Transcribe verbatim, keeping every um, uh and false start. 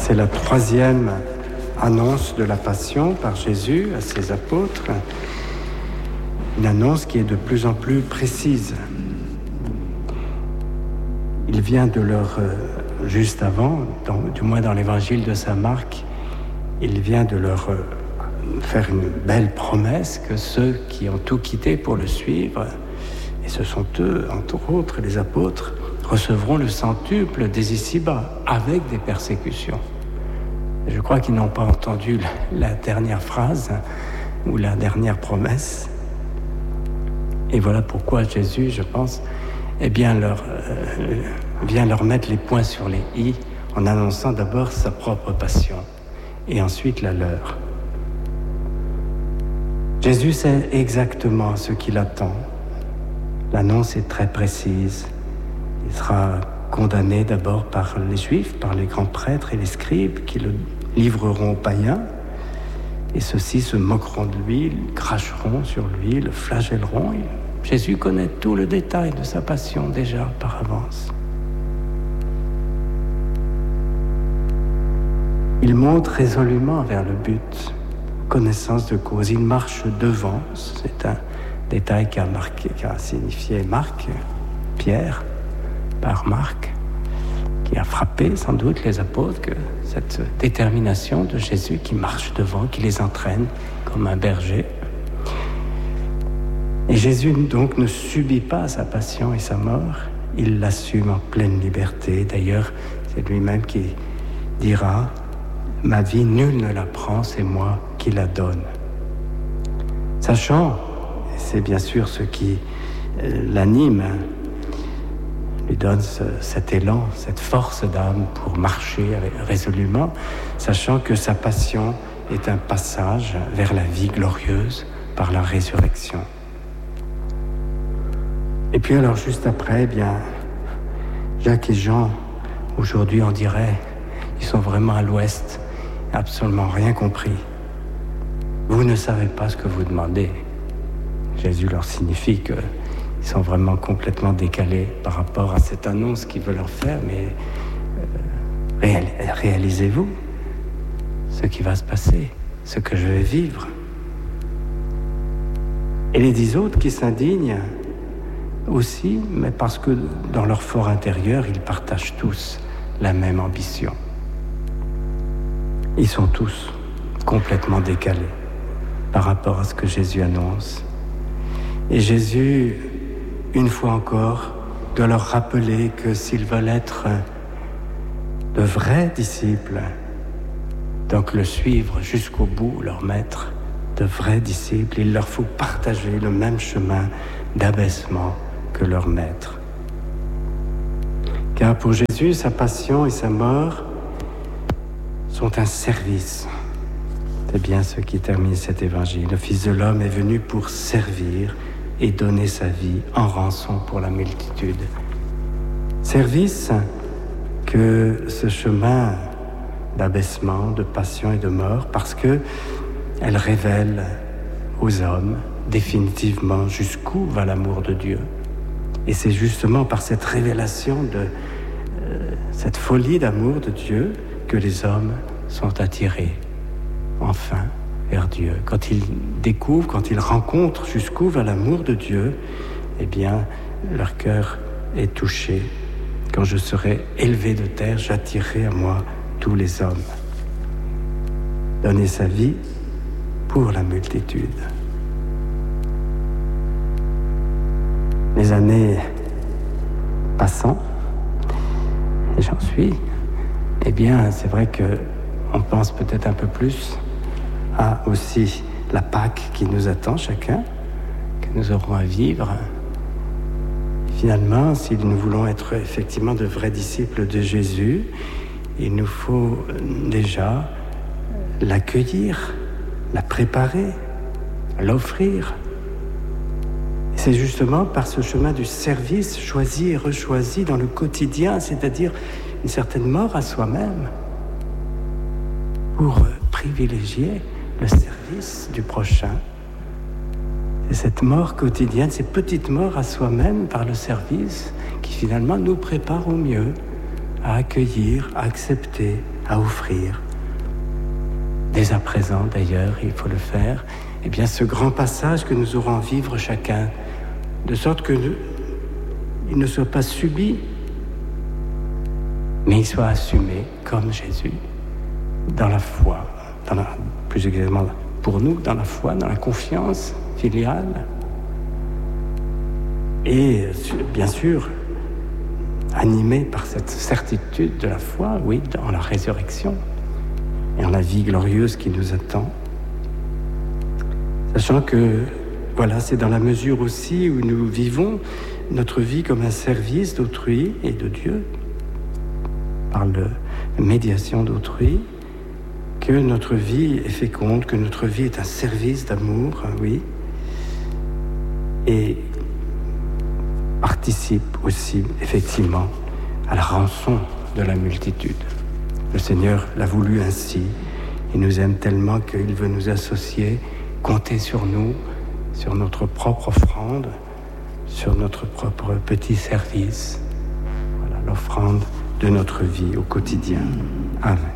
C'est la troisième annonce de la Passion par Jésus à ses apôtres. Une annonce qui est de plus en plus précise. Il vient de leur, euh, juste avant, dans, du moins dans l'évangile de saint Marc, il vient de leur euh, faire une belle promesse que ceux qui ont tout quitté pour le suivre, et ce sont eux, entre autres, les apôtres, recevront le centuple des ici-bas, avec des persécutions. Je crois qu'ils n'ont pas entendu la, la dernière phrase, ou la dernière promesse. Et voilà pourquoi Jésus, je pense, eh bien, leur, euh, vient leur mettre les points sur les i, en annonçant d'abord sa propre passion, et ensuite la leur. Jésus sait exactement ce qu'il attend. L'annonce est très précise. Il sera condamné d'abord par les Juifs, par les grands prêtres et les scribes qui le livreront aux païens. Et ceux-ci se moqueront de lui, cracheront sur lui, le flagelleront. Jésus connaît tout le détail de sa passion déjà par avance. Il monte résolument vers le but, connaissance de cause. Il marche devant, c'est un détail qu'a marqué, qu'a signifié Marc, Pierre, par Marc, qui a frappé sans doute les apôtres, que cette détermination de Jésus qui marche devant, qui les entraîne comme un berger. Et Jésus donc ne subit pas sa passion et sa mort, il l'assume en pleine liberté. D'ailleurs, c'est lui-même qui dira « Ma vie, nul ne la prend, c'est moi qui la donne ». Sachant, et c'est bien sûr ce qui euh, l'anime, lui donne ce, cet élan, cette force d'âme pour marcher résolument, sachant que sa passion est un passage vers la vie glorieuse par la résurrection. Et puis alors juste après, eh bien, Jacques et Jean, aujourd'hui on dirait, ils sont vraiment à l'ouest, absolument rien compris. Vous ne savez pas ce que vous demandez. Jésus leur signifie que ils sont vraiment complètement décalés par rapport à cette annonce qu'il veut leur faire, mais euh, réal- réalisez-vous ce qui va se passer, ce que je vais vivre. Et les dix autres qui s'indignent aussi, mais parce que dans leur fort intérieur, ils partagent tous la même ambition. Ils sont tous complètement décalés par rapport à ce que Jésus annonce. Et Jésus, une fois encore, doit leur rappeler que s'ils veulent être de vrais disciples, donc le suivre jusqu'au bout, leur maître, de vrais disciples, il leur faut partager le même chemin d'abaissement que leur maître. Car pour Jésus, sa passion et sa mort sont un service. C'est bien ce qui termine cet évangile. Le Fils de l'homme est venu pour servir et donner sa vie en rançon pour la multitude. Service que ce chemin d'abaissement, de passion et de mort, parce que elle révèle aux hommes définitivement jusqu'où va l'amour de Dieu. Et c'est justement par cette révélation de euh, cette folie d'amour de Dieu que les hommes sont attirés, enfin, vers Dieu. Quand ils découvrent, quand ils rencontrent jusqu'où va l'amour de Dieu, eh bien, leur cœur est touché. Quand je serai élevé de terre, j'attirerai à moi tous les hommes. Donner sa vie pour la multitude. Les années passant, et j'en suis, eh bien, c'est vrai qu'on pense peut-être un peu plus à aussi la Pâque qui nous attend chacun, que nous aurons à vivre. Et finalement, si nous voulons être effectivement de vrais disciples de Jésus, il nous faut déjà l'accueillir, la préparer, l'offrir. Et c'est justement par ce chemin du service choisi et rechoisi dans le quotidien, c'est-à-dire une certaine mort à soi-même, pour privilégier le service du prochain. C'est cette mort quotidienne, ces petites morts à soi-même par le service qui finalement nous préparent au mieux à accueillir, à accepter, à offrir. Dès à présent, d'ailleurs, il faut le faire. Eh bien, ce grand passage que nous aurons à vivre chacun, de sorte que nous, il ne soit pas subi, mais il soit assumé comme Jésus, dans la foi, dans la, plus exactement pour nous, dans la foi, dans la confiance filiale. Et bien sûr, animé par cette certitude de la foi, oui, dans la résurrection et en la vie glorieuse qui nous attend. Sachant que, voilà, c'est dans la mesure aussi où nous vivons notre vie comme un service d'autrui et de Dieu, par la médiation d'autrui, que notre vie est féconde, que notre vie est un service d'amour, oui, et participe aussi, effectivement, à la rançon de la multitude. Le Seigneur l'a voulu ainsi. Il nous aime tellement qu'il veut nous associer, compter sur nous, sur notre propre offrande, sur notre propre petit service. Voilà, l'offrande de notre vie au quotidien. Amen.